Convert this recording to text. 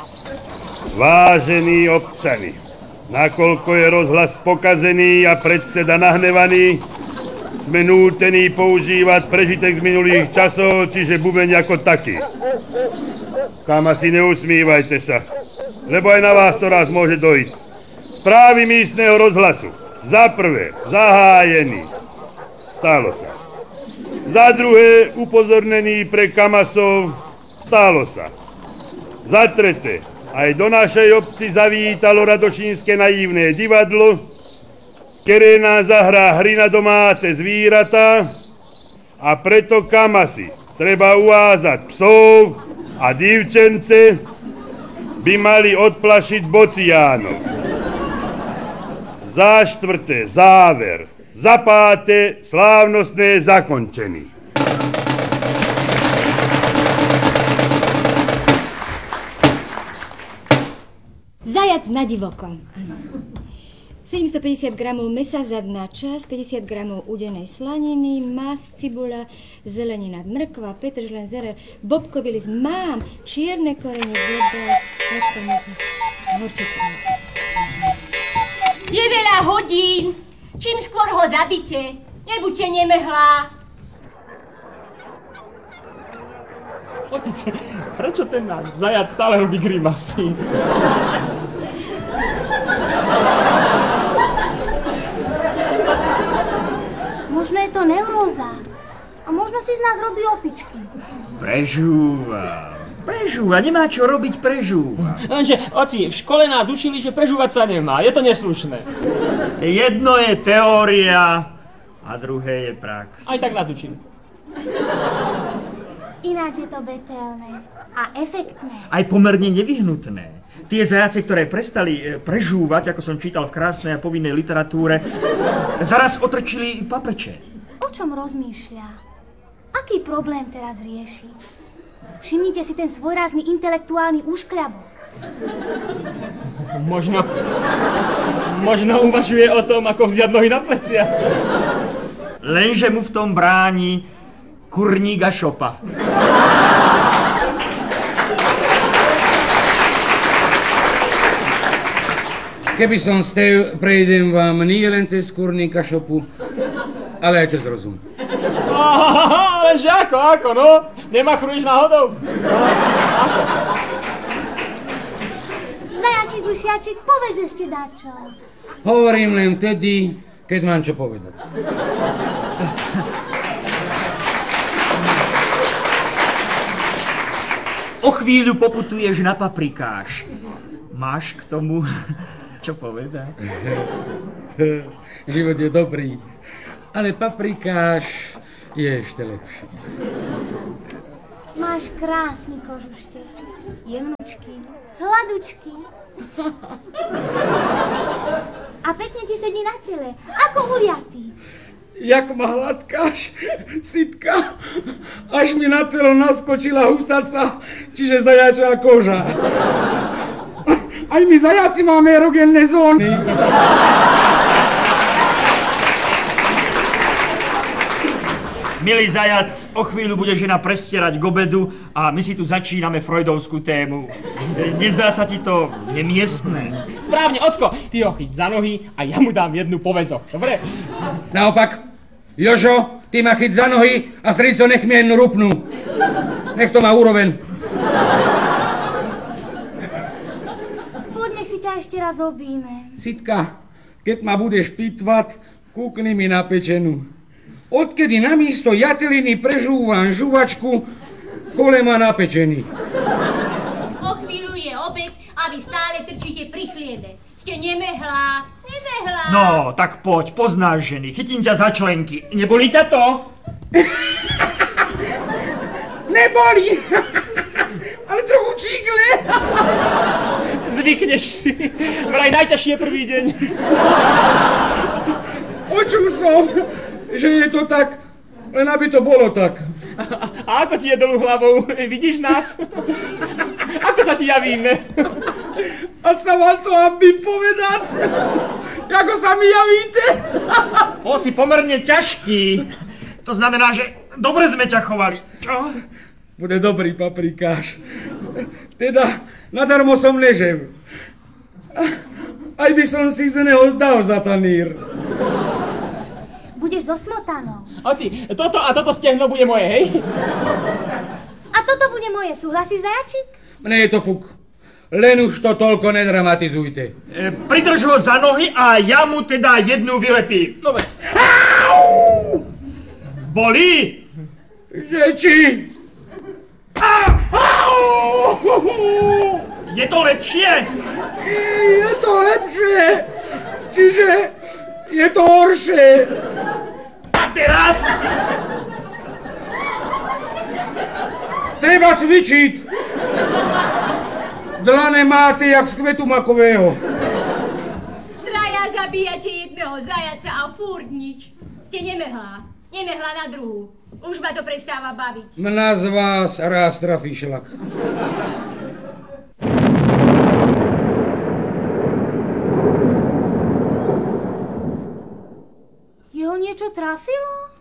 Vážení občani, nakoľko je rozhlas pokazený a predseda nahnevaný, sme nútení používať prežitek z minulých časov, čiže bubeň ako taký. Kam asi neusmívajte sa, lebo aj na vás to raz môže dojít. Správy místneho rozhlasu. Za prvé, zahájený. Stalo sa. Za druhé, upozornený pre kamasov. Stalo sa. Za tretie, aj do našej obci zavítalo Radošínske naivné divadlo, ktoré nás zahrá hry na domáce zvíratá a preto kamasi treba uvázať psov a divčence by mali odplašiť bociánov. Za štvrté, záver. Za páté, slávnostné zakončenie. Zajac na divokom. 750 gramov mesa zadnača, 50 gramov udenej slaniny, masť, cibula, zelenina, mrkva, petržlen, zeler, bobkový list. Mám čierne korene, voda, horčica. Je veľa hodín. Čím skôr ho zabite. Nebuďte nemehlá. Otec, prečo ten náš zajac stále robí grimasy? Možno je to neuróza. A možno si z nás robí opičky. Prežúva, nemá čo robiť, prežúva. Lenže, oci, v škole nás učili, že prežúvať sa nemá, je to neslušné. Jedno je teória a druhé je prax. Aj tak nás učili. Ináč je to vetelné a efektné. Aj pomerne nevyhnutné. Tie zajace, ktoré prestali prežúvať, ako som čítal v krásnej a povinnej literatúre, zaraz otrčili paprče. O čom rozmýšľa? Aký problém teraz rieši? Všimnite si ten svojrázny intelektuálny úškľabok. Možno uvažuje o tom, ako vziať nohy na plecia. Lenže mu v tom bráni kurník a šopa. Keby som stev, prejdem vám nie len cez kurníka šopu, ale aj cez rozum. Lenže ako, no? Nemachruješ náhodou? Zajačik, ušiačik, povedz ešte dačo. Hovorím len vtedy, keď mám čo povedať. O chvíľu poputuješ na paprikáš. Máš k tomu čo povedať? Život je dobrý, ale paprikáš je ešte lepší. Máš krásny kožušte. Jemnučký, hladučký. A pekne ti sedí na tele, ako uliatý. Jak ma hladkáš, Sitka, až mi na telo naskočila husaca, čiže zajačá koža. Aj my zajaci máme erogenné zóny. Milý zajac, o chvíľu bude žena prestierať k obedu a my si tu začíname freudovskú tému. Nezdá sa ti to nemiestné? Správne, ocko, ty ho chyť za nohy a ja mu dám jednu poväzo, dobre? Naopak, Jožo, ty ma chyť za nohy a srdco nech mi jednu rupnú. Nech to má úroveň. Poď, nech si ťa ešte raz objíme. Sitka, keď ma budeš pitvať, kúkni mi na pečenu. Odkedy namiesto jateliny prežúvam žuvačku, kole má napečený. O chvíľu je obed a vy stále trčíte pri chliebe. Ste nemehlá. No, tak poď, poznáš ženy, chytím ťa za členky. Nebolí ťa to? Nebolí, ale trochu čígle. Zvykneš si, vraj najťažšie prvý deň. Počul som, že je to tak, len aby to bolo tak. A ako ti je dolu hlavou? Vidíš nás? Ako sa ti javíme? A sa vám to hambím povedať? Ako sa mi javíte? Bol si pomerne ťažký. To znamená, že dobre sme ťa chovali. Čo? Bude dobrý paprikáš. Teda nadarmo som nežil. Aj by som si z neho dal za tanír. Budeš so smotanou. Oci, toto a toto stehno bude moje, hej? A toto bude moje, súhlasíš, zajačik? Mne je to fuk. Len už to toľko nedramatizujte. Pridrž ho za nohy a ja mu teda jednu vylepím. Dobre. Bolí? Že či? Je to lepšie? Je to lepšie. Čiže je to horšie. A teraz? Treba cvičiť. Dlane máte jak z kvetu makového. Traja zabíjate jedného zajaca a furt nič. Ste nemehlá. Nemehlá na druhú. Už ma to prestáva baviť. Mna z vás raz trafí šlak. Jeho niečo trafilo?